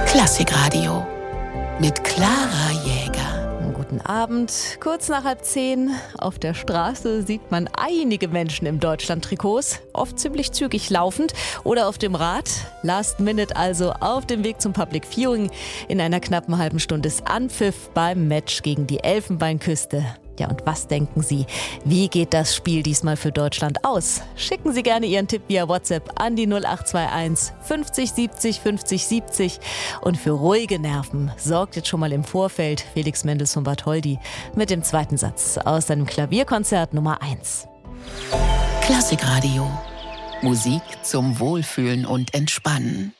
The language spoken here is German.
Klassikradio mit Clara Jäger. Guten Abend. Kurz nach 9:30 auf der Straße sieht man einige Menschen im Deutschland-Trikots, oft ziemlich zügig laufend oder auf dem Rad. Last Minute also auf dem Weg zum Public Viewing. In einer knappen halben Stunde ist Anpfiff beim Match gegen die Elfenbeinküste. Ja, und was denken Sie? Wie geht das Spiel diesmal für Deutschland aus? Schicken Sie gerne Ihren Tipp via WhatsApp an die 0821 50 70 50 70. Und für ruhige Nerven sorgt jetzt schon mal im Vorfeld Felix Mendelssohn Bartholdy mit dem zweiten Satz aus seinem Klavierkonzert Nummer 1. Klassikradio. Musik zum Wohlfühlen und Entspannen.